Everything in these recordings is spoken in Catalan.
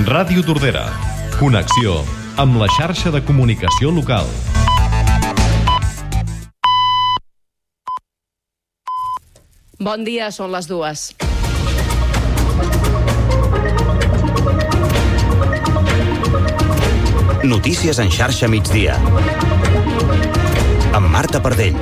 Ràdio Tordera. Connexió amb la xarxa de comunicació local. Bon dia, són les 2. Notícies en xarxa migdia. Amb Marta Pardell.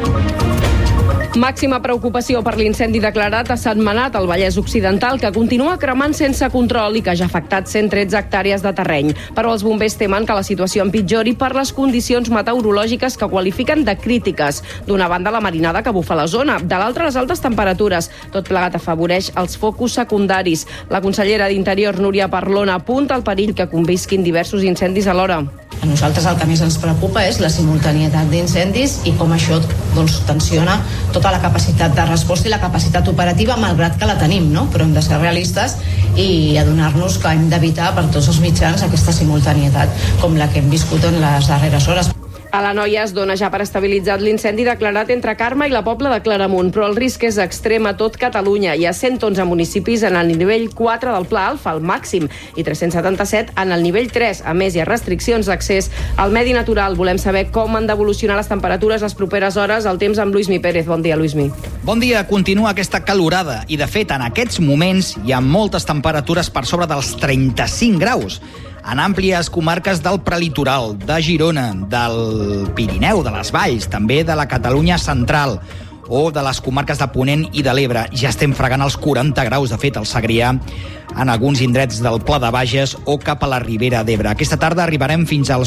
Màxima preocupació per l'incendi declarat a Sentmenat, al Vallès Occidental, que continua cremant sense control i que ja ha afectat 113 hectàrees de terreny. Però els bombers temen que la situació empitjori per les condicions meteorològiques que qualifiquen de crítiques. D'una banda, la marinada que bufa la zona, de l'altra, les altes temperatures. Tot plegat afavoreix els focus secundaris. La consellera d'Interior, Núria Parlon, apunta al perill que convisquin diversos incendis alhora. A nosaltres el que més ens preocupa és la simultanietat d'incendis i com això tensiona tota la capacitat de resposta i la capacitat operativa, malgrat que la tenim, no? Però hem de ser realistes i adonar-nos que hem d'evitar per tots els mitjans aquesta simultanietat, com la que hem viscut en les darreres hores. A l'Anoia es dona ja per estabilitzat l'incendi declarat entre Carme i la Pobla de Claramunt, però el risc és extrem a tot Catalunya. Hi ha 111 municipis en el nivell 4 del Pla Alfa, el màxim, i 377 en el nivell 3. A més, hi ha restriccions d'accés al medi natural. Volem saber com han d'evolucionar les temperatures les properes hores. El temps amb Lluïsmi Pérez. Bon dia, Lluïsmi. Bon dia. Continua aquesta calorada i, de fet, en aquests moments hi ha moltes temperatures per sobre dels 35 graus. En àmplies comarques del prelitoral, de Girona, del Pirineu, de les Valls, també de la Catalunya central o de les comarques de Ponent i de l'Ebre. Ja estem fregant els 40 graus, de fet, al Segrià, en alguns indrets del Pla de Bages o cap a la Ribera d'Ebre. Aquesta tarda arribarem fins als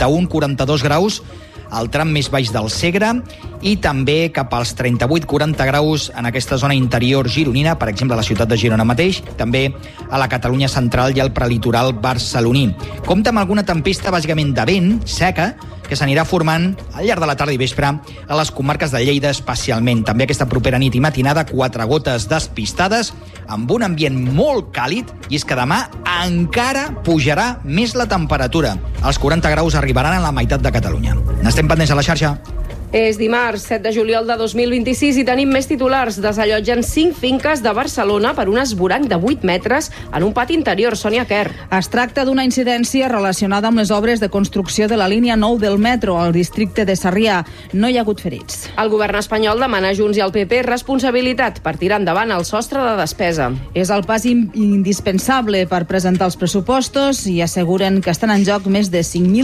41-42 graus al tram més baix del Segre i també cap als 38-40 graus en aquesta zona interior gironina, per exemple a la ciutat de Girona mateix, també a la Catalunya central i al prelitoral barceloní. Compta amb alguna tempesta bàsicament de vent, seca, que s'anirà formant al llarg de la tarda i vespre a les comarques de Lleida especialment. També aquesta propera nit i matinada, 4 gotes despistades, amb un ambient molt càlid, i és que demà encara pujarà més la temperatura. Els 40 graus arribaran a la meitat de Catalunya. N'estem pendents a la xarxa. És dimarts, 7 de juliol de 2026 i tenim més titulars. Desallotgen 5 finques de Barcelona per un esvoranc de 8 metres en un pati interior. Sònia Quer. Es tracta d'una incidència relacionada amb les obres de construcció de la línia 9 del metro al districte de Sarrià. No hi ha hagut ferits. El govern espanyol demana a Junts i al PP responsabilitat per tirar endavant el sostre de despesa. És el pas indispensable per presentar els pressupostos i asseguren que estan en joc més de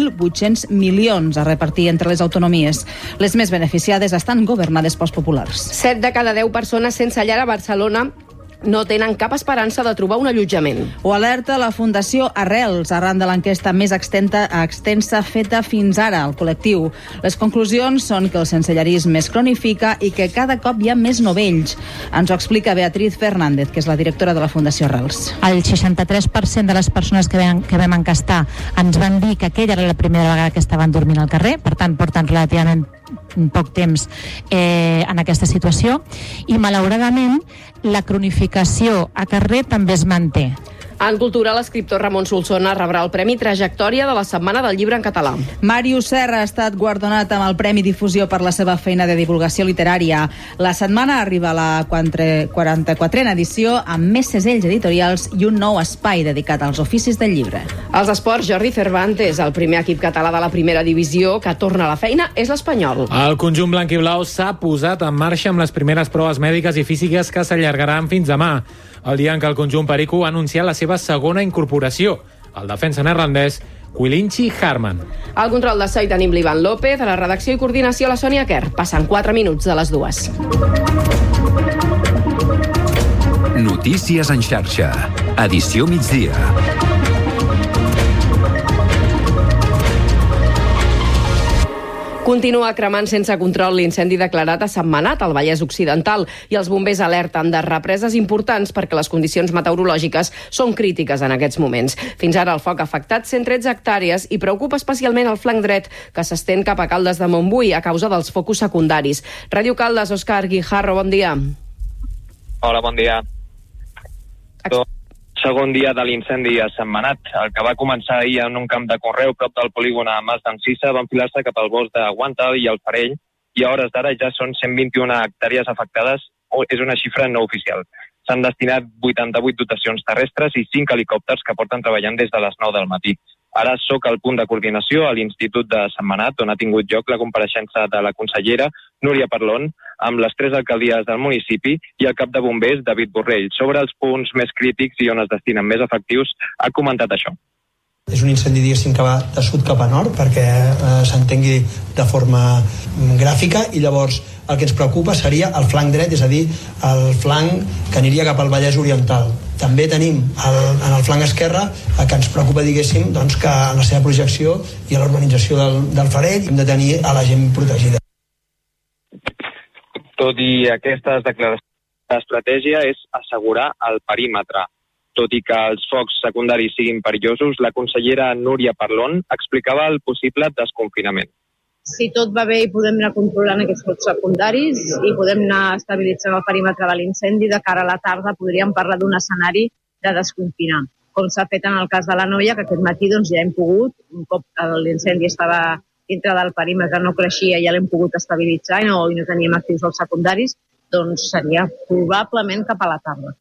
5.800 milions a repartir entre les autonomies. Les més beneficiades estan governades pels populars. 7 de cada 10 persones sense llar a Barcelona no tenen cap esperança de trobar un allotjament. Ho alerta la Fundació Arrels, arran de l'enquesta més extensa feta fins ara al col·lectiu. Les conclusions són que el sensellarisme es cronifica i que cada cop hi ha més novells. Ens ho explica Beatriz Fernández, que és la directora de la Fundació Arrels. El 63% de les persones que vam encastar ens van dir que aquella era la primera vegada que estaven dormint al carrer, per tant porten relativament poc temps en aquesta situació, i malauradament la cronificació a carrer també es manté. En cultura, l'escriptor Ramon Solsona rebrà el Premi Trajectòria de la Setmana del Llibre en Català. Màrius Serra ha estat guardonat amb el Premi Difusió per la seva feina de divulgació literària. La setmana arriba a la 44a edició amb més segells editorials i un nou espai dedicat als oficis del llibre. Als esports, Jordi Cervantes, el primer equip català de la primera divisió que torna a la feina és l'Espanyol. El conjunt blanc i blau s'ha posat en marxa amb les primeres proves mèdiques i físiques que s'allargaran fins demà. El dia en què el conjunt perico ha anunciat la seva segona incorporació, el defensa neerlandès Quilinci Harman. Al control de so hi tenim l'Ivan López, a la redacció i coordinació la Sònia Quer. Passen 4 minuts de les 2. Notícies en xarxa. Edició migdia. Continua cremant sense control l'incendi declarat a Sentmenat, al Vallès Occidental, i els bombers alerten de represes importants perquè les condicions meteorològiques són crítiques en aquests moments. Fins ara el foc ha afectat 113 hectàrees i preocupa especialment el flanc dret, que s'estén cap a Caldes de Montbui a causa dels focus secundaris. Ràdio Caldes, Òscar Guijarro, bon dia. Hola, bon dia. Segon dia de l'incendi a Sentmenat. El que va començar ahir en un camp de conreu prop del polígon a Mas d'Encisa va enfilar-se cap al bosc de Guanta i el Farell, i a hores d'ara ja són 121 hectàrees afectades, és una xifra no oficial. S'han destinat 88 dotacions terrestres i 5 helicòpters que porten treballant des de les 9 del matí. Ara soc al punt de coordinació a l'Institut de Sentmenat, on ha tingut lloc la compareixença de la consellera Núria Parlon amb les 3 alcaldies del municipi i el cap de bombers David Borrell. Sobre els punts més crítics i on es destinen més efectius, ha comentat això. És un incendi, diguéssim, que va de sud cap a nord perquè s'entengui de forma gràfica, i llavors el que ens preocupa seria el flanc dret, és a dir, el flanc que aniria cap al Vallès Oriental. També tenim en el flanc esquerre que ens preocupa, diguéssim, doncs, que en la seva projecció i a l'urbanització del Farell hem de tenir a la gent protegida. Tot i aquestes declaracions, l'estratègia és assegurar el perímetre. Tot i que els focs secundaris siguin perillosos, la consellera Núria Parlon explicava el possible desconfinament. Si tot va bé i podem anar controlant aquests focs secundaris i podem anar estabilitzant el perímetre de l'incendi, de cara a la tarda podríem parlar d'un escenari de desconfinar. Com s'ha fet en el cas de la Noia, que aquest matí doncs, ja hem pogut, un cop l'incendi estava dintre del perímetre, no creixia, ja l'hem pogut estabilitzar i no teníem actius els secundaris, doncs seria probablement cap a la tarda.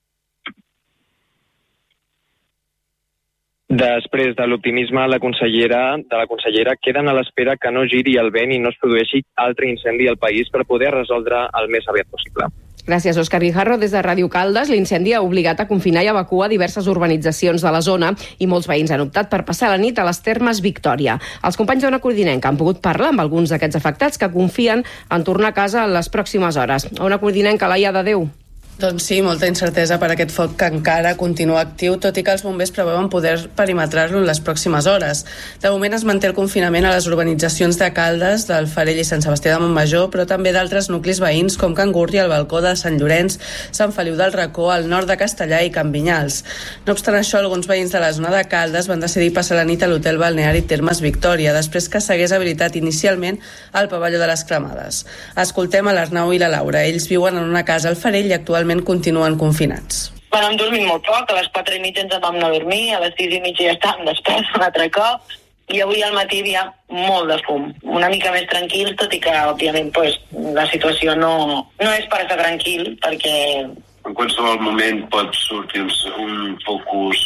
Després de l'optimisme de la consellera queden a l'espera que no giri el vent i no es produeixi altre incendi al país per poder resoldre el més aviat possible. Gràcies, Òscar Guijarro. Des de Ràdio Caldes, l'incendi ha obligat a confinar i evacuar diverses urbanitzacions de la zona i molts veïns han optat per passar la nit a les Termes Victòria. Els companys d'Ona Codinenca han pogut parlar amb alguns d'aquests afectats que confien en tornar a casa en les pròximes hores. Ona Codinenca, Laia de Déu. Doncs sí, molta incertesa per aquest foc que encara continua actiu, tot i que els bombers preveuen poder perimetrar-lo en les pròximes hores. De moment es manté el confinament a les urbanitzacions de Caldes, del Farell i Sant Sebastià de Montmajor, però també d'altres nuclis veïns com Can Gurri, el Balcó de Sant Llorenç, Sant Feliu del Racó, al nord de Castellà i Can Vinyals. No obstant això, alguns veïns de la zona de Caldes van decidir passar la nit a l'hotel balneari Termes Victòria, després que s'hagués habilitat inicialment al pavelló de les Cremades. Escoltem a l'Arnau i la Laura. Ells viuen en una casa al Farell i actualment continuen confinats. Bueno, hem dormit molt poc, a les 4:30 ens vam anar a dormir, a les 6:30 ja estàvem desperts un altre cop, i avui al matí hi ha molt de fum. Una mica més tranquils, tot i que, òbviament, pues, la situació no és per estar tranquil, perquè en qualsevol moment pot sortir un focus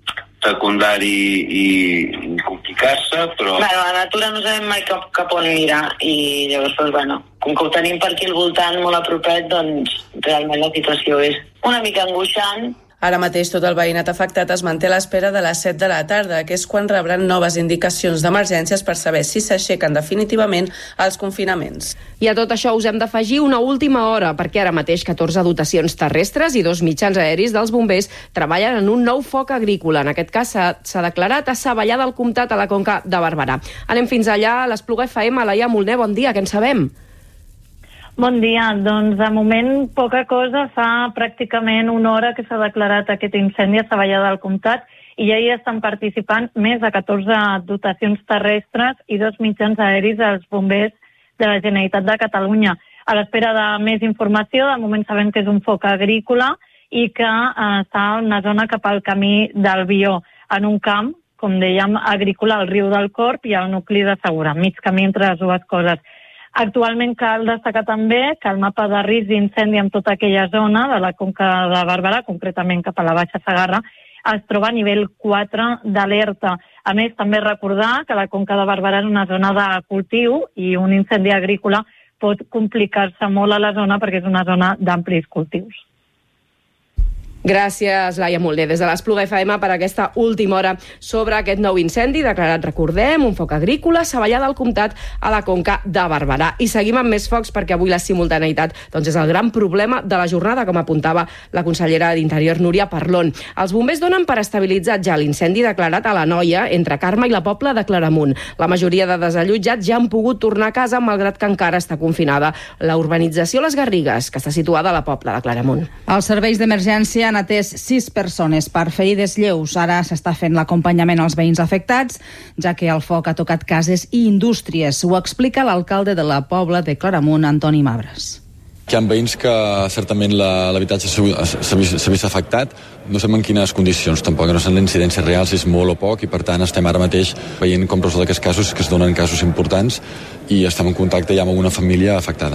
secundari i complicar-se, però... Bueno, a la natura no sabem mai cap on mirar, i llavors, pues, bueno, com que ho tenim per aquí al voltant molt a propet, doncs realment la situació és una mica angoixant. Ara mateix tot el veïnat afectat es manté a l'espera de les 7 de la tarda, que és quan rebran noves indicacions d'emergències per saber si s'aixequen definitivament els confinaments. I a tot això us hem d'afegir una última hora, perquè ara mateix 14 dotacions terrestres i 2 mitjans aeris dels bombers treballen en un nou foc agrícola. En aquest cas s'ha declarat a Savallà del Comtat, a la Conca de Barberà. Anem fins allà, a l'Espluga FM. Laia Molner, bon dia, què en sabem? Bon dia, doncs de moment poca cosa, fa pràcticament una hora que s'ha declarat aquest incendi a Savallà del Comtat i ja hi estan participant més de 14 dotacions terrestres i 2 mitjans aeris dels bombers de la Generalitat de Catalunya. A l'espera de més informació, de moment sabem que és un foc agrícola i que està en una zona cap al camí del Bió, en un camp, com dèiem, agrícola al riu del Corb i al nucli de Segura, mig camí entre les dues coses. Actualment cal destacar també que el mapa de risc d'incendi en tota aquella zona de la Conca de Barberà, concretament cap a la Baixa Segarra, es troba a nivell 4 d'alerta. A més, també recordar que la Conca de Barberà és una zona de cultiu i un incendi agrícola pot complicar-se molt a la zona perquè és una zona d'amplis cultius. Gràcies, Laia Molner, des de l'Espluga FM per aquesta última hora sobre aquest nou incendi declarat, recordem, un foc agrícola a Savallà del Comtat, a la Conca de Barberà. I seguim amb més focs perquè avui la simultaneïtat doncs, és el gran problema de la jornada, com apuntava la consellera d'Interior, Núria Parlon. Els bombers donen per estabilitzat ja l'incendi declarat a la Noia, entre Carme i la Pobla de Claramunt. La majoria de desallotjats ja han pogut tornar a casa, malgrat que encara està confinada la urbanització Les Garrigues, que està situada a la Pobla de Claramunt. Els serveis d'emergència han atès 6 persones per ferides lleus. Ara s'està fent l'acompanyament als veïns afectats, ja que el foc ha tocat cases i indústries. Ho explica l'alcalde de la Pobla de Claramunt, Antoni Mabres. Hi ha veïns que certament l'habitatge s'ha vist afectat, no sabem en quines condicions tampoc, no són incidències reals, és molt o poc, i per tant estem ara mateix veient com resoldre aquests casos, que es donen casos importants, i estem en contacte ja amb una família afectada.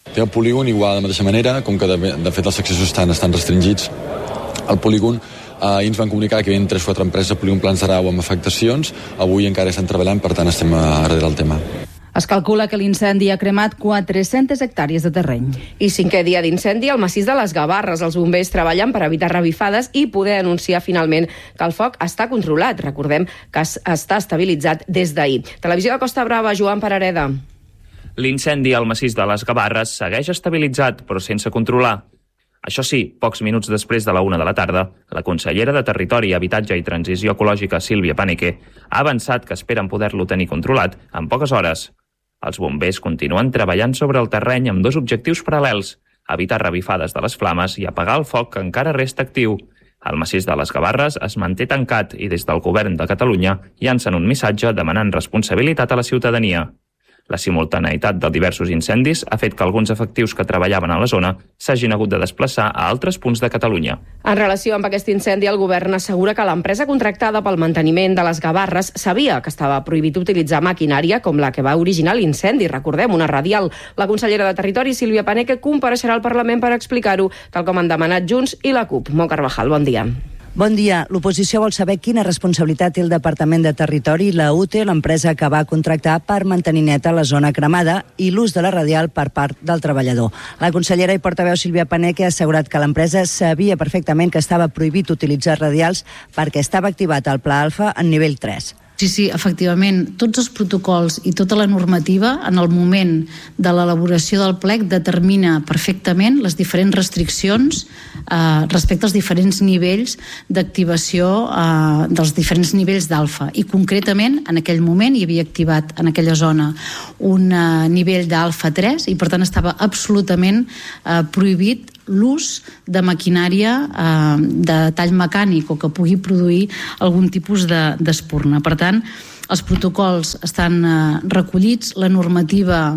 Té el polígon igual de la mateixa manera, com que de fet els accessos estan restringits al polígon. Ahir ens van comunicar que hi havia 3-4 empreses al polígon Plans d'Arau amb afectacions. Avui encara estan treballant, per tant estem darrere del tema. Es calcula que l'incendi ha cremat 400 hectàrees de terreny. I 5è dia d'incendi al massís de les Gavarres. Els bombers treballen per evitar revifades i poder anunciar finalment que el foc està controlat. Recordem que està estabilitzat des d'ahir. Televisió de Costa Brava, Joan Parareda. L'incendi al massís de les Gavarres segueix estabilitzat, però sense controlar. Això sí, pocs minuts després de la 1 de la tarda, la consellera de Territori, Habitatge i Transició Ecològica, Sílvia Paneque, ha avançat que esperen poder-lo tenir controlat en poques hores. Els bombers continuen treballant sobre el terreny amb 2 objectius paral·lels: evitar revifades de les flames i apagar el foc que encara resta actiu. El massís de les Gavarres es manté tancat i des del Govern de Catalunya llancen un missatge demanant responsabilitat a la ciutadania. La simultaneïtat de diversos incendis ha fet que alguns efectius que treballaven a la zona s'hagin hagut de desplaçar a altres punts de Catalunya. En relació amb aquest incendi, el govern assegura que l'empresa contractada pel manteniment de les Gavarres sabia que estava prohibit utilitzar maquinària com la que va originar l'incendi. Recordem, una radial. La consellera de Territori, Sílvia Paneque, compareixerà al Parlament per explicar-ho, tal com han demanat Junts i la CUP. Mon Carvajal, bon dia. Bon dia. L'oposició vol saber quina responsabilitat té el Departament de Territori i la UTE, l'empresa que va contractar per mantenir neta la zona cremada, i l'ús de la radial per part del treballador. La consellera i portaveu Sílvia Paneque ha assegurat que l'empresa sabia perfectament que estava prohibit utilitzar radials perquè estava activat el Pla Alfa en nivell 3. Sí, efectivament, tots els protocols i tota la normativa en el moment de l'elaboració del plec determina perfectament les diferents restriccions respecte als diferents nivells d'activació dels diferents nivells d'alfa. I concretament, en aquell moment hi havia activat en aquella zona un nivell d'alfa 3 i per tant estava absolutament prohibit l'ús de maquinària de tall mecànic o que pugui produir algun tipus d'espurna. Per tant, els protocols estan recollits, la normativa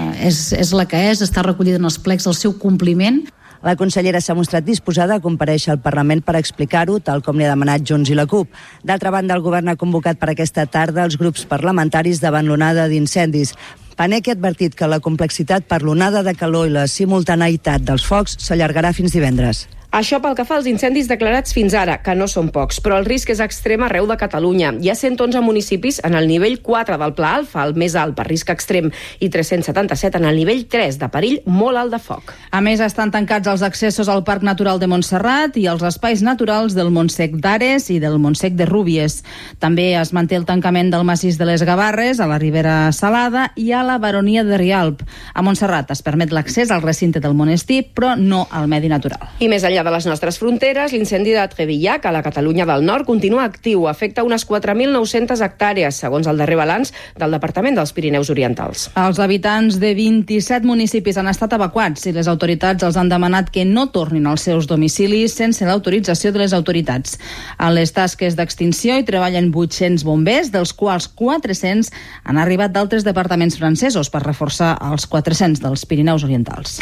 és la que és, està recollida en els plecs del seu compliment. La consellera s'ha mostrat disposada a comparèixer al Parlament per explicar-ho, tal com li ha demanat Junts i la CUP. D'altra banda, el govern ha convocat per aquesta tarda els grups parlamentaris davant l'onada d'incendis. Paneque ha advertit que la complexitat per l'onada de calor i la simultaneïtat dels focs s'allargarà fins divendres. Això pel que fa als incendis declarats fins ara, que no són pocs, però el risc és extrem arreu de Catalunya. Hi ha 111 municipis en el nivell 4 del Pla Alfa, el més alt per risc extrem, i 377 en el nivell 3 de perill molt alt de foc. A més, estan tancats els accessos al Parc Natural de Montserrat i als espais naturals del Montsec d'Ares i del Montsec de Rúbies. També es manté el tancament del massís de les Gavarres, a la Ribera Salada i a la Baronia de Rialp. A Montserrat es permet l'accés al recinte del monestir, però no al medi natural. I més enllà de les nostres fronteres, l'incendi de Trevillac, a la Catalunya del Nord, continua actiu. Afecta unes 4.900 hectàrees, segons el darrer balanç del Departament dels Pirineus Orientals. Els habitants de 27 municipis han estat evacuats i les autoritats els han demanat que no tornin als seus domicilis sense l'autorització de les autoritats. A les tasques d'extinció hi treballen 800 bombers, dels quals 400 han arribat d'altres departaments francesos per reforçar els 400 dels Pirineus Orientals.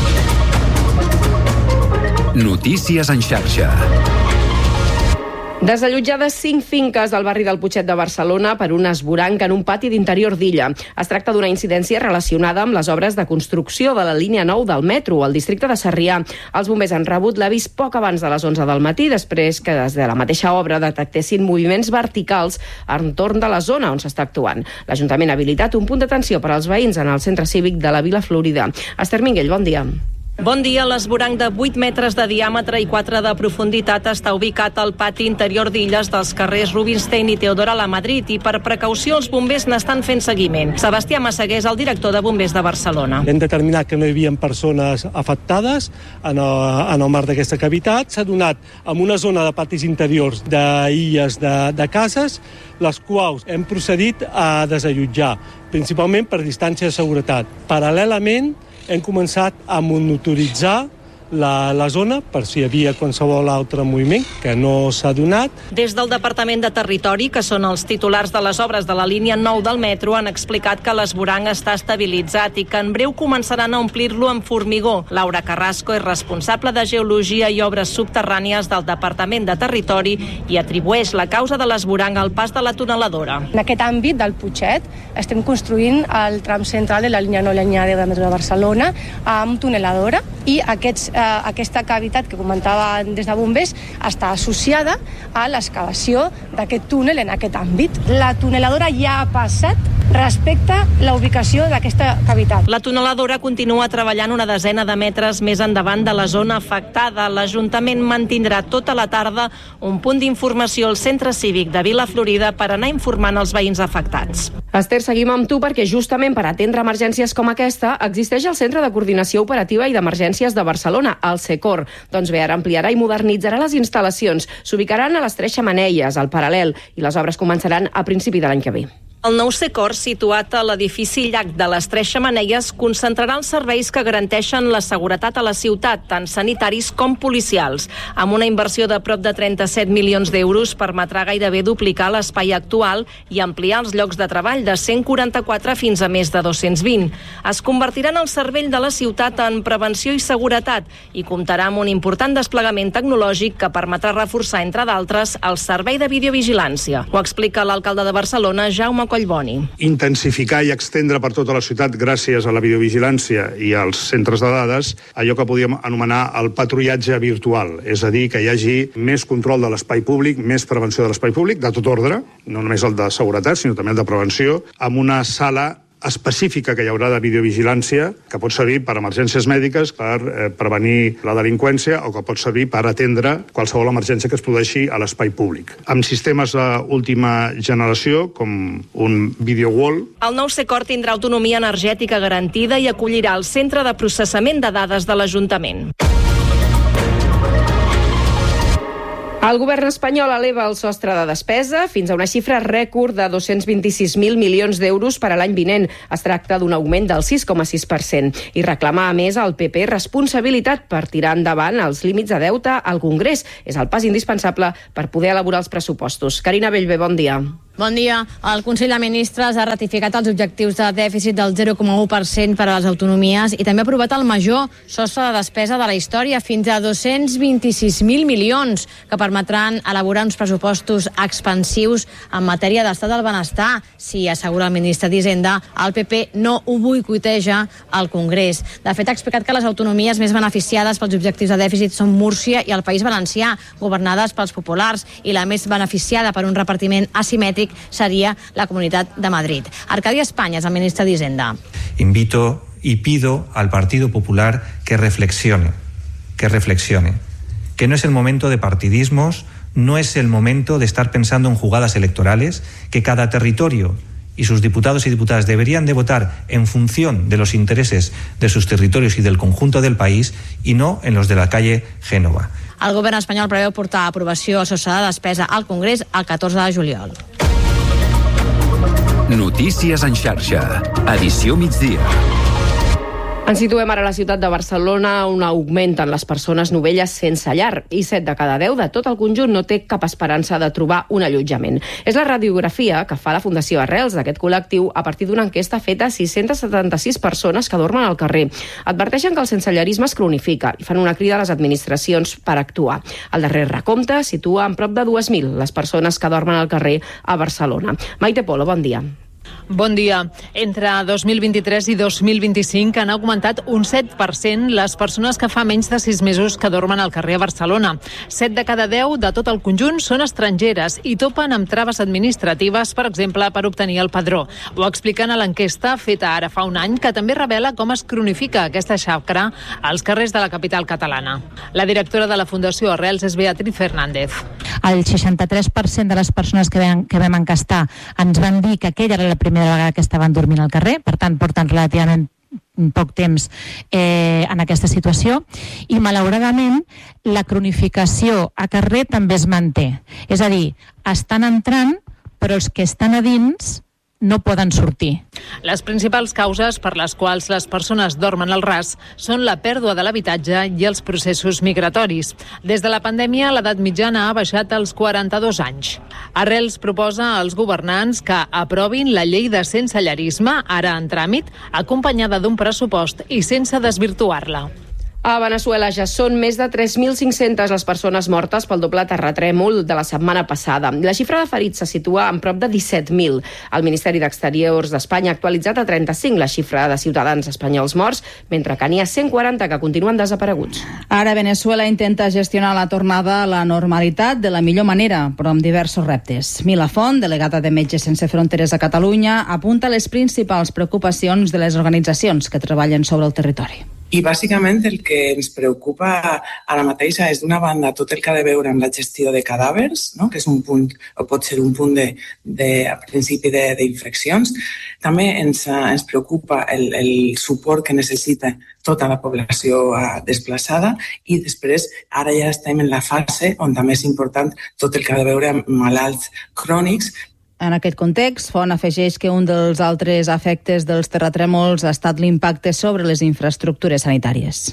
Notícies en xarxa. Desallotjades 5 finques del barri del Putxet de Barcelona per un esvoranc en un pati d'interior d'illa. Es tracta d'una incidència relacionada amb les obres de construcció de la línia 9 del metro al districte de Sarrià. Els bombers han rebut l'avís poc abans de les 11 del matí, després que des de la mateixa obra detectessin moviments verticals entorn de la zona on s'està actuant. L'Ajuntament ha habilitat un punt d'atenció per als veïns en el centre cívic de la Vila Florida. Esther Minguell, bon dia. Bon dia. L'esvoranc de 8 metres de diàmetre i 4 de profunditat està ubicat al pati interior d'Illes dels carrers Rubinstein i Teodora Lamadrid i per precaució els bombers n'estan fent seguiment. Sebastià Massaguer és el director de Bombers de Barcelona. Hem determinat que no hi havia persones afectades en el marc d'aquesta cavitat. S'ha donat en una zona de patis interiors d'illes de cases, les quals hem procedit a desallotjar, principalment per distància de seguretat. Paral·lelament, hem començat a monitoritzar la zona per si hi havia qualsevol altre moviment que no s'ha donat. Des del Departament de Territori, que són els titulars de les obres de la línia 9 del metro, han explicat que l'esborang està estabilitzat i que en breu començaran a omplir-lo amb formigó. Laura Carrasco és responsable de Geologia i Obres Subterrànies del Departament de Territori i atribueix la causa de l'esborang al pas de la tuneladora. En aquest àmbit del Putxet estem construint el tram central de la línia 9 i la línia 10 del metro de Barcelona amb tuneladora i aquesta cavitat que comentava des de bombers està associada a l'excavació d'aquest túnel en aquest àmbit. La tuneladora ja ha passat respecte a la ubicació d'aquesta cavitat. La tuneladora continua treballant una desena de metres més endavant de la zona afectada. L'Ajuntament mantindrà tota la tarda un punt d'informació al Centre Cívic de Vila Florida per anar informant els veïns afectats. Esther, seguim amb tu perquè justament per atendre emergències com aquesta existeix el Centre de Coordinació Operativa i d'Emergències de Barcelona, el CECOR. Doncs bé, ara ampliarà i modernitzarà les instal·lacions. S'ubicaran a les 3 xemeneies, al paral·lel, i les obres començaran a principi de l'any que ve. El nou CECOR, situat a l'edifici Llac de les 3 xemeneies, concentrarà els serveis que garanteixen la seguretat a la ciutat, tant sanitaris com policials. Amb una inversió de prop de 37 milions d'euros, permetrà gairebé duplicar l'espai actual i ampliar els llocs de treball de 144 fins a més de 220. Es convertiran al cervell de la ciutat en prevenció i seguretat i comptarà amb un important desplegament tecnològic que permetrà reforçar, entre d'altres, el servei de videovigilància. Ho explica l'alcalde de Barcelona, Jaume Collboni. Intensificar i extendre per tota la ciutat, gràcies a la videovigilància i als centres de dades, allò que podríem anomenar el patrullatge virtual, és a dir, que hi hagi més control de l'espai públic, més prevenció de l'espai públic, de tot ordre, no només el de seguretat, sinó també el de prevenció, amb una sala específica que hi haurà de videovigilància que pot servir per emergències mèdiques, per prevenir la delinqüència o que pot servir per atendre qualsevol emergència que es produeixi a l'espai públic. Amb sistemes d'última generació, com un video wall. El nou CECOR tindrà autonomia energètica garantida i acollirà el centre de processament de dades de l'Ajuntament. El govern espanyol eleva el sostre de despesa fins a una xifra rècord de 226.000 milions d'euros per a l'any vinent. Es tracta d'un augment del 6,6% i reclama, a més, al PP responsabilitat per tirar endavant els límits de deute al Congrés. És el pas indispensable per poder elaborar els pressupostos. Carina Bellver, bon dia. Bon dia. El Consell de Ministres ha ratificat els objectius de dèficit del 0,1% per a les autonomies i també ha aprovat el major sostre de despesa de la història, fins a 226.000 milions, que permetran elaborar uns pressupostos expansius en matèria d'estat del benestar. Si assegura el ministre d'Hisenda, el PP no ho boicoteja al Congrés. De fet, ha explicat que les autonomies més beneficiades pels objectius de dèficit són Múrcia i el País Valencià, governades pels populars, i la més beneficiada per un repartiment asimètric seria la Comunitat de Madrid. Arcadi España és el ministre d'Hisenda. Invito y pido al Partido Popular que reflexione, que no es el momento de partidismos, no es el momento de estar pensando en jugadas electorales, que cada territorio y sus diputados y diputadas deberían de votar en función de los intereses de sus territorios y del conjunto del país y no en los de la calle Génova. El govern espanyol preveu portar a aprovació el sostre de despesa al Congrés el 14 de juliol. Notícies en xarxa. Edició migdia. Ens situem ara a la ciutat de Barcelona, on augmenten les persones novelles sense llar i 7 de cada 10 de tot el conjunt no té cap esperança de trobar un allotjament. És la radiografia que fa la Fundació Arrels d'aquest col·lectiu a partir d'una enquesta feta a 676 persones que dormen al carrer. Adverteixen que el sensellarisme es cronifica i fan una crida a les administracions per actuar. El darrer recompte situa en prop de 2.000 les persones que dormen al carrer a Barcelona. Maite Polo, bon dia. Bon dia. Entre 2023 i 2025 han augmentat un 7% les persones que fa menys de 6 mesos que dormen al carrer a Barcelona. 7 de cada 10 de tot el conjunt són estrangeres i topen amb traves administratives, per exemple, per obtenir el padró. Ho expliquen a l'enquesta feta ara fa un any, que també revela com es cronifica aquesta xacra als carrers de la capital catalana. La directora de la Fundació Arrels és Beatriz Fernández. El 63% de les persones que vam enquestar ens van dir que aquella era la primera vegada que estaven dormint al carrer, per tant porten relativament poc temps en aquesta situació, i malauradament la cronificació a carrer també es manté. És a dir, estan entrant, però els que estan a dins no poden sortir. Les principals causes per les quals les persones dormen al ras són la pèrdua de l'habitatge i els processos migratoris. Des de la pandèmia, l'edat mitjana ha baixat als 42 anys. Arrels proposa als governants que aprovin la llei de sensellarisme, ara en tràmit, acompanyada d'un pressupost i sense desvirtuar-la. A Veneçuela ja són més de 3.500 les persones mortes pel doble terratrèmol de la setmana passada. La xifra de ferits se situa en prop de 17.000. El Ministeri d'Exteriors d'Espanya ha actualitzat a 35 la xifra de ciutadans espanyols morts, mentre que n'hi ha 140 que continuen desapareguts. Ara Veneçuela intenta gestionar la tornada a la normalitat de la millor manera, però amb diversos reptes. Mila Font, delegada de Metges Sense Fronteres a Catalunya, apunta les principals preocupacions de les organitzacions que treballen sobre el territori. I bàsicament el que ens preocupa ara mateix és d'una banda tot el que ha de veure amb la gestió de cadàvers, no? Que és un punt, o pot ser un punt de principi d'infraccions. També ens preocupa el suport que necessita tota la població desplaçada i després ara ja estem en la fase on també és important tot el que ha de veure amb malalts crònics. En aquest context, Font afegeix que un dels altres efectes dels terratrèmols ha estat l'impacte sobre les infraestructures sanitàries.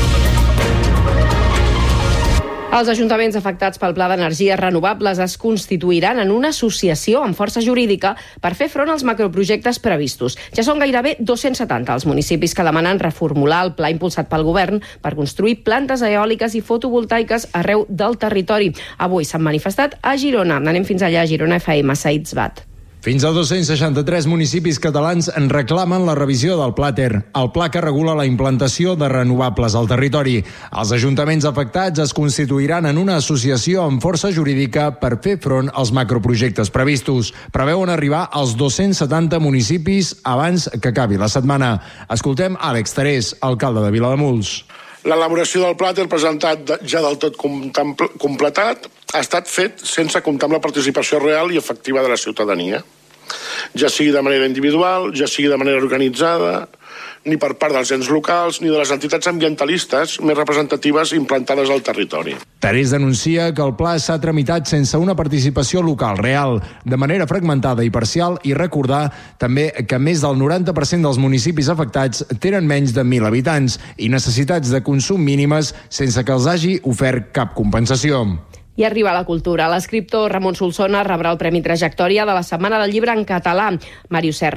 Els ajuntaments afectats pel Pla d'Energies Renovables es constituiran en una associació amb força jurídica per fer front als macroprojectes previstos. Ja són gairebé 270 els municipis que demanen reformular el pla impulsat pel govern per construir plantes eòliques i fotovoltaiques arreu del territori. Avui s'han manifestat a Girona. Anem fins allà, a Girona FM, Said Zbat. Fins a 263 municipis catalans en reclamen la revisió del Pla Ter, el pla que regula la implantació de renovables al territori. Els ajuntaments afectats es constituiran en una associació amb força jurídica per fer front als macroprojectes previstos. Preveuen arribar als 270 municipis abans que acabi la setmana. Escoltem Àlex Terés, alcalde de Vilademuls. L'elaboració del pla Ter presentat ja del tot completat ha estat fet sense comptar amb la participació real i efectiva de la ciutadania, ja sigui de manera individual, ja sigui de manera organitzada, ni per part dels ens locals ni de les entitats ambientalistes més representatives implantades al territori. Terés denuncia que el pla s'ha tramitat sense una participació local real, de manera fragmentada i parcial, i recordar també que més del 90% dels municipis afectats tenen menys de 1.000 habitants i necessitats de consum mínimes sense que els hagi ofert cap compensació. I arriba a la cultura. L'escriptor Ramon Solsona rebrà el Premi Trajectòria de la Setmana del Llibre en Català. Màrius Serra